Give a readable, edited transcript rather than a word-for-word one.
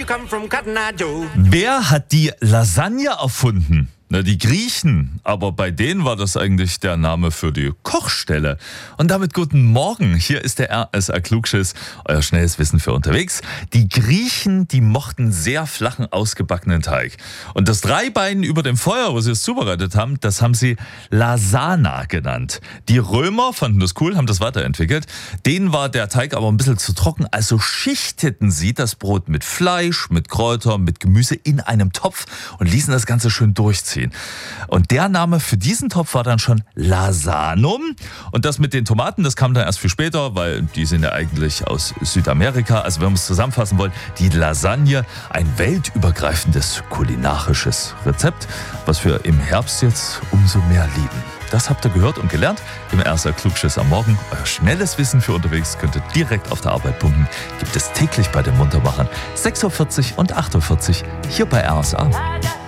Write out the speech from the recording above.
you come from, Cotton Eye Joe? Wer hat die Lasagne erfunden? Na, die Griechen, aber bei denen war das eigentlich der Name für die Kochstelle. Und damit guten Morgen, hier ist der RSA Klugschiss, euer schnelles Wissen für unterwegs. Die Griechen, die mochten sehr flachen, ausgebackenen Teig. Und das Dreibein über dem Feuer, wo sie es zubereitet haben, das haben sie Lasana genannt. Die Römer fanden das cool, haben das weiterentwickelt. Denen war der Teig aber ein bisschen zu trocken, also schichteten sie das Brot mit Fleisch, mit Kräutern, mit Gemüse in einem Topf und ließen das Ganze schön durchziehen. Und der Name für diesen Topf war dann schon Lasanum. Und das mit den Tomaten, das kam dann erst viel später, weil die sind ja eigentlich aus Südamerika. Also wenn wir es zusammenfassen wollen, die Lasagne, ein weltübergreifendes kulinarisches Rezept, was wir im Herbst jetzt umso mehr lieben. Das habt ihr gehört und gelernt im RSA Klugschiss am Morgen. Euer schnelles Wissen für unterwegs könnt ihr direkt auf der Arbeit pumpen. Gibt es täglich bei den Muntermachern 6.40 Uhr und 8.40 Uhr hier bei RSA.